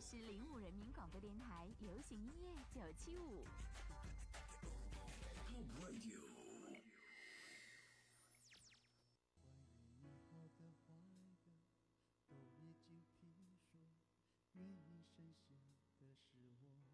是05人民广播电台流行音乐975。 关于你好的坏的都已经听说，原因剩下的是我。